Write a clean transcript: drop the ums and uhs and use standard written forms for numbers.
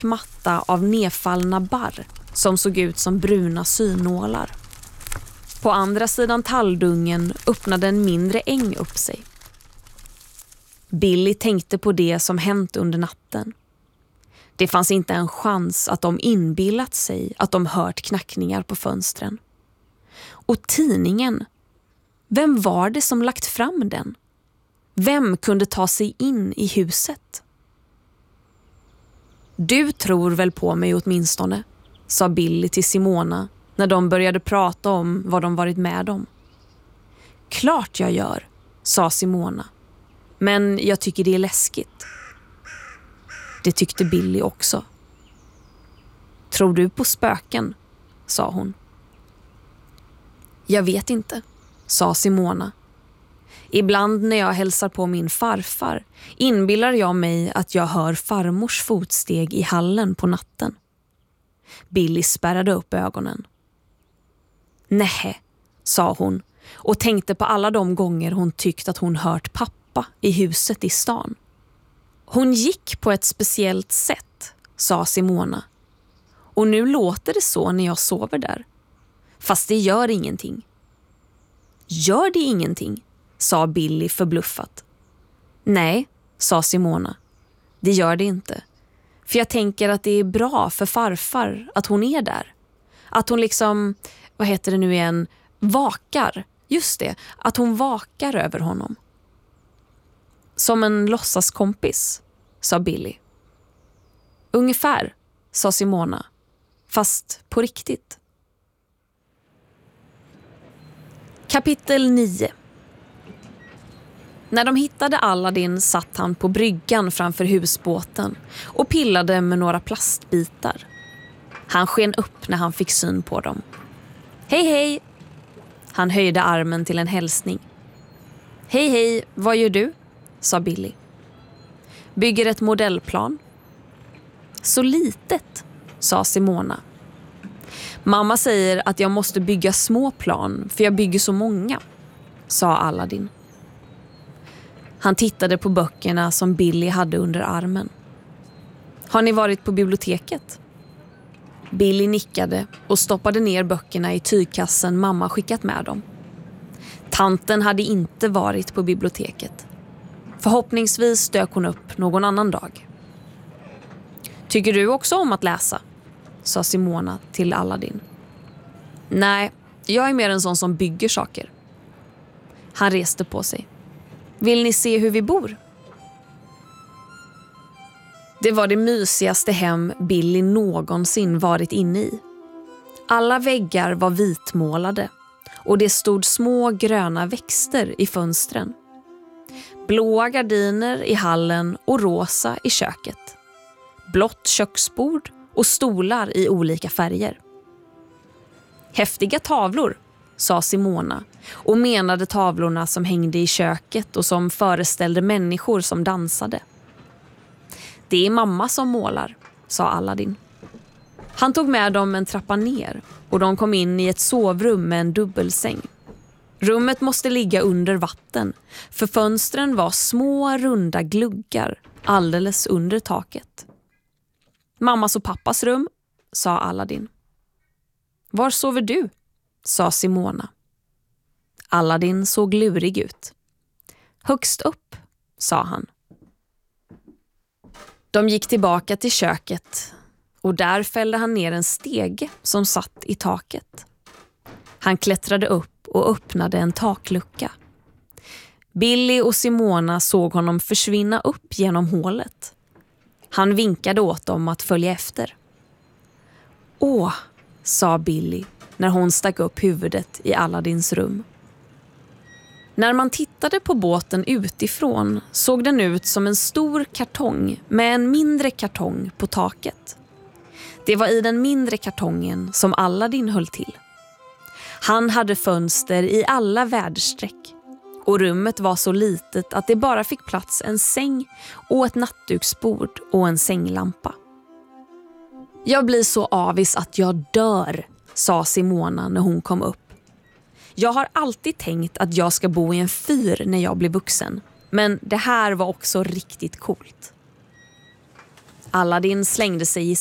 matta av nedfallna barr som såg ut som bruna synålar. På andra sidan talldungen öppnade en mindre äng upp sig. Billy tänkte på det som hänt under natten. Det fanns inte en chans att de inbillat sig att de hört knackningar på fönstren. Och tidningen, vem var det som lagt fram den? Vem kunde ta sig in i huset? Du tror väl på mig åtminstone, sa Billy till Simona när de började prata om vad de varit med om. Klart jag gör, sa Simona. Men jag tycker det är läskigt. Det tyckte Billy också. Tror du på spöken? Sa hon. Jag vet inte, sa Simona. Ibland när jag hälsar på min farfar inbillar jag mig att jag hör farmors fotsteg i hallen på natten. Billy spärrade upp ögonen. Nej, sa hon och tänkte på alla de gånger hon tyckt att hon hört pappa i huset i stan. Hon gick på ett speciellt sätt, sa Simona. Och nu låter det så när jag sover där. Fast det gör ingenting. Gör det ingenting? Sa Billy förbluffat. Nej, sa Simona. Det gör det inte. För jag tänker att det är bra för farfar att hon är där. Att hon liksom, vad heter det nu igen, vakar. Just det, att hon vakar över honom. Som en låtsaskompis, sa Billy. Ungefär, sa Simona. Fast på riktigt. Kapitel 9. När de hittade Aladdin satt han på bryggan framför husbåten och pillade med några plastbitar. Han sken upp när han fick syn på dem. Hej hej! Han höjde armen till en hälsning. Hej hej, vad gör du? Sa Billy. Bygger ett modellplan. Så litet, sa Simona. Mamma säger att jag måste bygga små plan för jag bygger så många, sa Aladdin. Han tittade på böckerna som Billy hade under armen. Har ni varit på biblioteket? Billy nickade och stoppade ner böckerna i tygkassen mamma skickat med dem. Tanten hade inte varit på biblioteket. Förhoppningsvis dök hon upp någon annan dag. Tycker du också om att läsa? Sa Simona till Aladdin. Nej, jag är mer en sån som bygger saker. Han reste på sig. Vill ni se hur vi bor? Det var det mysigaste hem Billy någonsin varit inne i. Alla väggar var vitmålade och det stod små gröna växter i fönstren. Blåa gardiner i hallen och rosa i köket. Blått köksbord och stolar i olika färger. Häftiga tavlor, sa Simona och menade tavlorna som hängde i köket och som föreställde människor som dansade. Det är mamma som målar, sa Aladdin. Han tog med dem en trappa ner och de kom in i ett sovrum med en dubbelsäng. Rummet måste ligga under vatten för fönstren var små runda gluggar alldeles under taket. Mammas och pappas rum, sa Aladdin. Var sover du? Sa Simona. Aladdin såg lurig ut. Högst upp, sa han. De gick tillbaka till köket och där fällde han ner en stege som satt i taket. Han klättrade upp och öppnade en taklucka. Billy och Simona såg honom försvinna upp genom hålet. Han vinkade åt dem att följa efter. Åh, sa Billy när hon stack upp huvudet i Aladdins rum. När man tittade på båten utifrån såg den ut som en stor kartong med en mindre kartong på taket. Det var i den mindre kartongen som Aladdin höll till. Han hade fönster i alla väderstreck och rummet var så litet att det bara fick plats en säng och ett nattduksbord och en sänglampa. Jag blir så avis att jag dör, sa Simona när hon kom upp. Jag har alltid tänkt att jag ska bo i en fyr när jag blir vuxen, men det här var också riktigt coolt. Aladdin slängde sig i